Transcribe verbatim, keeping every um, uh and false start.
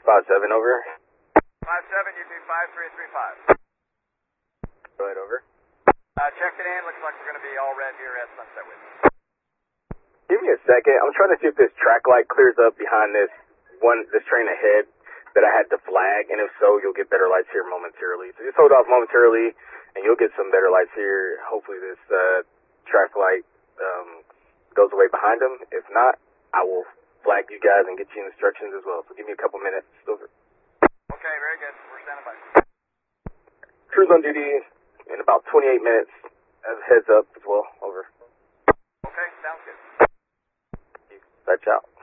five seven, over. five seven, U P five three three five. Go ahead, over. Uh, checked it in. Looks like we're going to be all red here at Sunset Woods. Give me a second. I'm trying to see if this track light clears up behind this one, this train ahead that I had to flag, and if so, you'll get better lights here momentarily. So just hold off momentarily, and you'll get some better lights here. Hopefully this uh, track light um, goes away behind them. If not, I will flag you guys and get you instructions as well. So give me a couple minutes. Over. Okay, very good. We're standing by. Crew's on duty in about twenty-eight minutes. As a heads up as well. Over. Okay, sounds good. That's out.